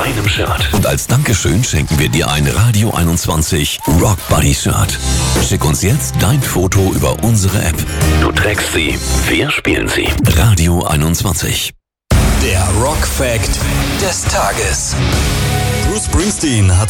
deinem Shirt. Und als Dankeschön schenken wir dir ein Radio 21 Rock Buddy Shirt. Schick uns jetzt dein Foto über unsere App. Du trägst sie, wir spielen sie. Radio 21. Der Rock Fact des Tages. Bruce Springsteen hat